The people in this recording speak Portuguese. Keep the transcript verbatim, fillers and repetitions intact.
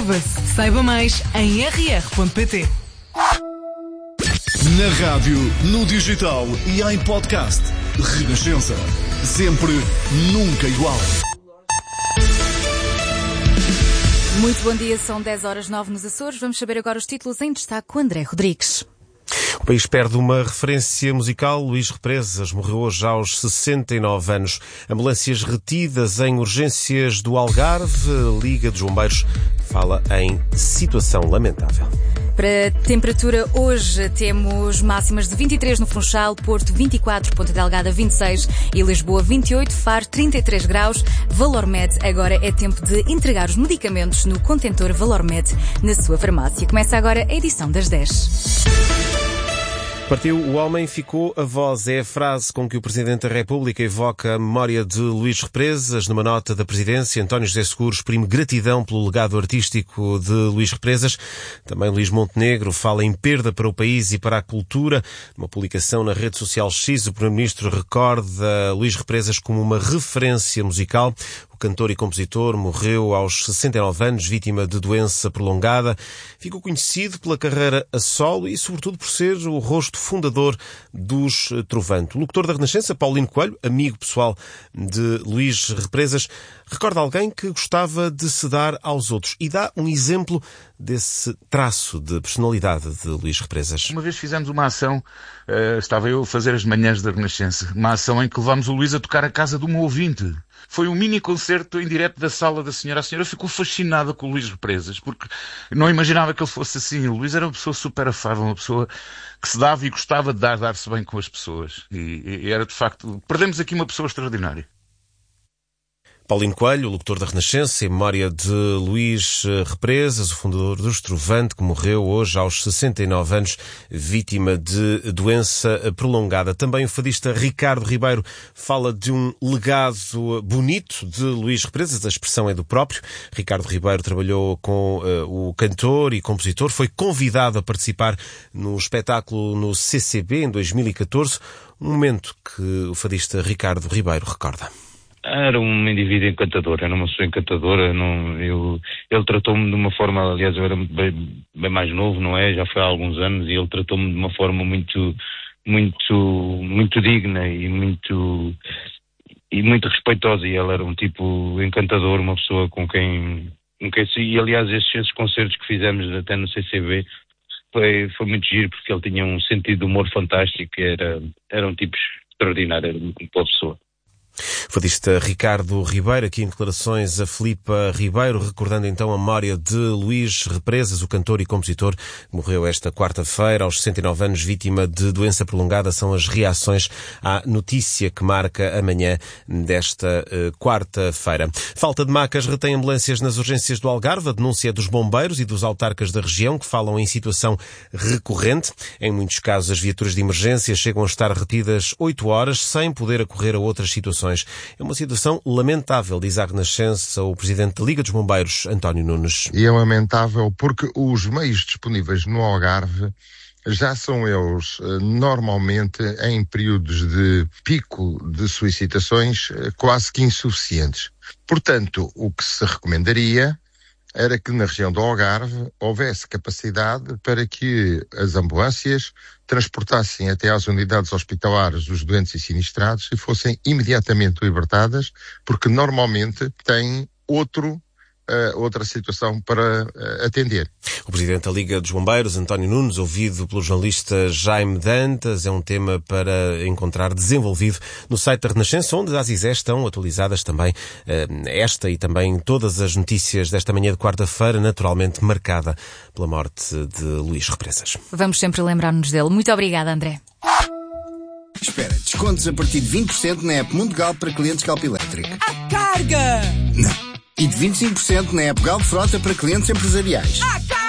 Inscreva-se. Saiba mais em r r ponto p t. Na rádio, no digital e em podcast. Renascença. Sempre, nunca igual. Muito bom dia, são dez horas nove nos Açores. Vamos saber agora os títulos em destaque com André Rodrigues. O país perde uma referência musical. Luís Represas morreu hoje aos sessenta e nove anos. Ambulâncias retidas em urgências do Algarve. Liga dos Bombeiros fala em situação lamentável. Para a temperatura, hoje temos máximas de vinte e três no Funchal, Porto vinte e quatro, Ponta Delgada vinte e seis e Lisboa vinte e oito, Faro trinta e três graus. Valormed, agora é tempo de entregar os medicamentos no contentor Valormed na sua farmácia. Começa agora a edição das dez. Partiu o homem, ficou a voz. É a frase com que o Presidente da República evoca a memória de Luís Represas. Numa nota da Presidência, António José Seguro exprime gratidão pelo legado artístico de Luís Represas. Também Luís Montenegro fala em perda para o país e para a cultura. Numa publicação na rede social X, o Primeiro-Ministro recorda Luís Represas como uma referência musical. O cantor e compositor morreu aos sessenta e nove anos, vítima de doença prolongada. Ficou conhecido pela carreira a solo e, sobretudo, por ser o rosto fundador dos Trovante. O locutor da Renascença, Paulino Coelho, amigo pessoal de Luís Represas, recorda alguém que gostava de se dar aos outros e dá um exemplo desse traço de personalidade de Luís Represas. Uma vez fizemos uma ação, uh, estava eu a fazer as manhãs da Renascença, uma ação em que levámos o Luís a tocar a casa de um ouvinte. Foi um mini concerto em direto da sala da senhora. A senhora ficou fascinada com o Luís Represas, porque não imaginava que ele fosse assim. O Luís era uma pessoa super afável, uma pessoa que se dava e gostava de dar, dar-se bem com as pessoas. E, e era, de facto, perdemos aqui uma pessoa extraordinária. Paulino Coelho, o locutor da Renascença, em memória de Luís Represas, o fundador dos Trovante, que morreu hoje aos sessenta e nove anos, vítima de doença prolongada. Também o fadista Ricardo Ribeiro fala de um legado bonito de Luís Represas, a expressão é do próprio. Ricardo Ribeiro trabalhou com uh, o cantor e compositor, foi convidado a participar no espetáculo no C C B em dois mil e catorze, um momento que o fadista Ricardo Ribeiro recorda. Era um indivíduo encantador, era uma pessoa encantadora. Não, eu, ele tratou-me de uma forma, aliás, eu era bem, bem mais novo, não é? Já foi há alguns anos, e ele tratou-me de uma forma muito, muito, muito digna e muito, e muito respeitosa. E ele era um tipo encantador, uma pessoa com quem, com quem e aliás, esses, esses concertos que fizemos até no C C B foi, foi muito giro, porque ele tinha um sentido de humor fantástico, era, era um tipo extraordinário, era uma boa pessoa. Fadista Ricardo Ribeiro, aqui em declarações a Filipa Ribeiro, recordando então a memória de Luís Represas, o cantor e compositor, que morreu esta quarta-feira aos sessenta e nove anos, vítima de doença prolongada. São as reações à notícia que marca a manhã desta uh, quarta-feira. Falta de macas retém ambulâncias nas urgências do Algarve. A denúncia é dos bombeiros e dos autarcas da região, que falam em situação recorrente. Em muitos casos, as viaturas de emergência chegam a estar retidas oito horas, sem poder acorrer a outras situações. É uma situação lamentável, diz à Renascença o Presidente da Liga dos Bombeiros, António Nunes. E é lamentável porque os meios disponíveis no Algarve já são eles normalmente em períodos de pico de solicitações quase que insuficientes. Portanto, o que se recomendaria era que na região do Algarve houvesse capacidade para que as ambulâncias transportassem até às unidades hospitalares os doentes e sinistrados e fossem imediatamente libertadas, porque normalmente têm outro Uh, outra situação para uh, atender. O Presidente da Liga dos Bombeiros, António Nunes, ouvido pelo jornalista Jaime Dantas, é um tema para encontrar desenvolvido no site da Renascença, onde às vezes estão atualizadas também uh, esta e também todas as notícias desta manhã de quarta-feira, naturalmente marcada pela morte de Luís Represas. Vamos sempre lembrar-nos dele. Muito obrigada, André. Espera, descontos a partir de vinte por cento na app Mundial para clientes Galp Elétrico. A carga! Não. E de vinte e cinco por cento na app Galp Frota para clientes empresariais. A carga!